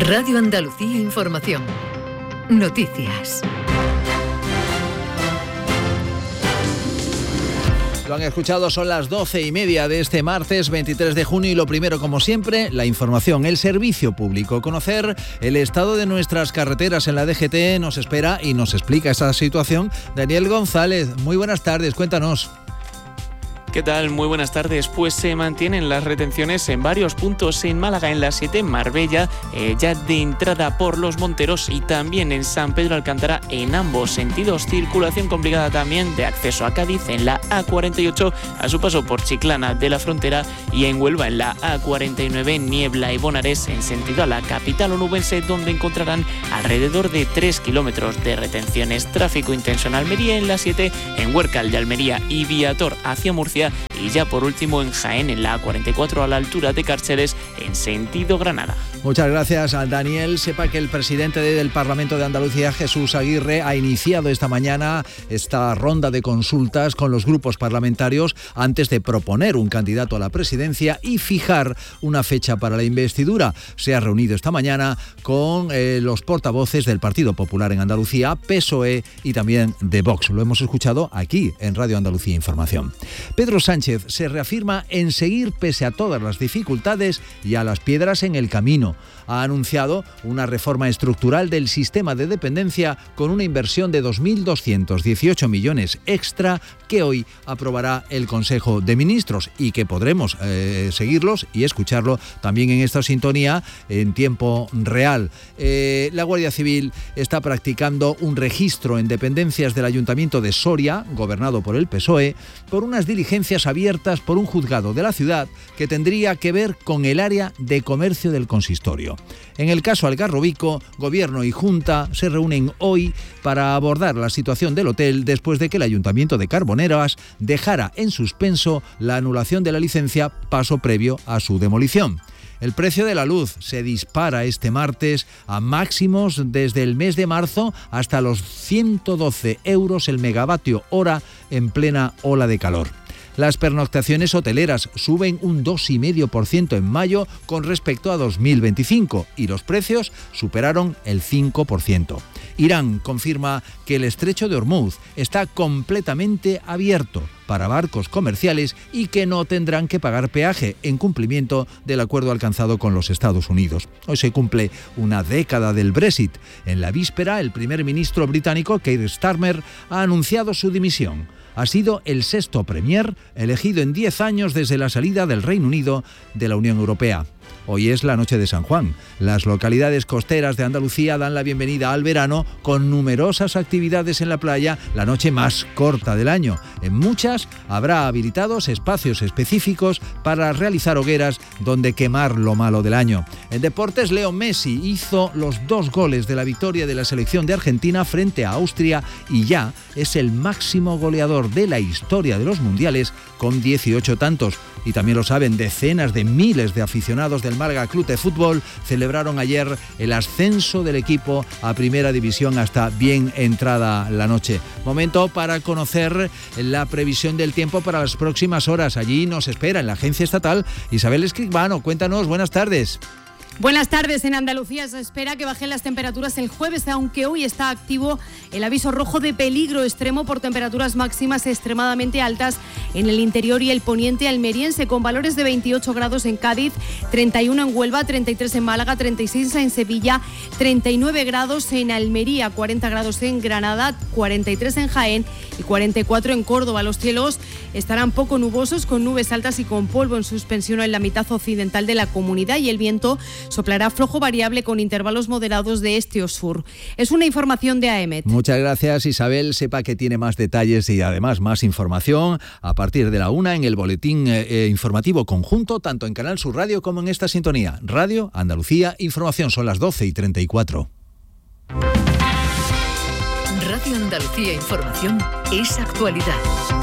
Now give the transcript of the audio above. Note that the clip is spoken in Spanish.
Radio Andalucía Información. Noticias. Lo han escuchado, son las 12:30 de este martes 23 de junio y lo primero, como siempre, la información, el servicio público. Conocer el estado de nuestras carreteras en la DGT nos espera y nos explica esta situación Daniel González. Muy buenas tardes, cuéntanos. ¿Qué tal? Muy buenas tardes. Pues se mantienen las retenciones en varios puntos en Málaga, en la 7, en Marbella, ya de entrada por Los Monteros y también en San Pedro Alcántara en ambos sentidos. Circulación complicada también de acceso a Cádiz en la A48 a su paso por Chiclana de la Frontera y en Huelva en la A49 Niebla y Bonares en sentido a la capital onubense, donde encontrarán alrededor de 3 kilómetros de retenciones. Tráfico intenso en Almería en la 7, en Huércal de Almería y Viator hacia Murcia y ya por último en Jaén en la A44 a la altura de Cárceles en sentido Granada. Muchas gracias a Daniel. Sepa que el presidente del Parlamento de Andalucía, Jesús Aguirre, ha iniciado esta mañana esta ronda de consultas con los grupos parlamentarios antes de proponer un candidato a la presidencia y fijar una fecha para la investidura. Se ha reunido esta mañana con los portavoces del Partido Popular en Andalucía, PSOE y también de Vox. Lo hemos escuchado aquí en Radio Andalucía Información. Pedro Sánchez se reafirma en seguir pese a todas las dificultades y a las piedras en el camino. Ha anunciado una reforma estructural del sistema de dependencia con una inversión de 2.218 millones extra que hoy aprobará el Consejo de Ministros y que podremos seguirlos y escucharlo también en esta sintonía en tiempo real. La Guardia Civil está practicando un registro en dependencias del Ayuntamiento de Soria, gobernado por el PSOE, por unas diligencias abiertas por un juzgado de la ciudad que tendría que ver con el área de comercio del consistorio. En el caso Algarrobico, Gobierno y Junta se reúnen hoy para abordar la situación del hotel después de que el Ayuntamiento de Carboneras dejara en suspenso la anulación de la licencia, paso previo a su demolición. El precio de la luz se dispara este martes a máximos desde el mes de marzo hasta los 112 euros el megavatio hora en plena ola de calor. Las pernoctaciones hoteleras suben un 2,5% en mayo con respecto a 2025 y los precios superaron el 5%. Irán confirma que el estrecho de Hormuz está completamente abierto para barcos comerciales y que no tendrán que pagar peaje en cumplimiento del acuerdo alcanzado con los Estados Unidos. Hoy se cumple una década del Brexit. En la víspera, el primer ministro británico, Keir Starmer, ha anunciado su dimisión. Ha sido el sexto premier elegido en 10 años desde la salida del Reino Unido de la Unión Europea. Hoy es la noche de San Juan. Las localidades costeras de Andalucía dan la bienvenida al verano con numerosas actividades en la playa, la noche más corta del año. En muchas habrá habilitados espacios específicos para realizar hogueras donde quemar lo malo del año. En deportes, Leo Messi hizo los 2 goles de la victoria de la selección de Argentina frente a Austria y ya es el máximo goleador de la historia de los mundiales con 18 tantos. Y también lo saben, decenas de miles de aficionados del Málaga Club de Fútbol celebraron ayer el ascenso del equipo a Primera División hasta bien entrada la noche. Momento para conocer la previsión del tiempo para las próximas horas. Allí nos espera en la Agencia Estatal Isabel Escribano. Cuéntanos, buenas tardes. Buenas tardes. En Andalucía se espera que bajen las temperaturas el jueves, aunque hoy está activo el aviso rojo de peligro extremo por temperaturas máximas extremadamente altas en el interior y el poniente almeriense, con valores de 28 grados en Cádiz, 31 en Huelva, 33 en Málaga, 36 en Sevilla, 39 grados en Almería, 40 grados en Granada, 43 en Jaén y 44 en Córdoba. Los cielos estarán poco nubosos, con nubes altas y con polvo en suspensión en la mitad occidental de la comunidad, y el viento soplará flojo variable con intervalos moderados de este o sur. Es una información de AEMET. Muchas gracias, Isabel. Sepa que tiene más detalles y además más información a partir de la 1 en el boletín informativo conjunto, tanto en Canal Sur Radio como en esta sintonía. Radio Andalucía Información. Son las 12:34. Radio Andalucía Información es actualidad.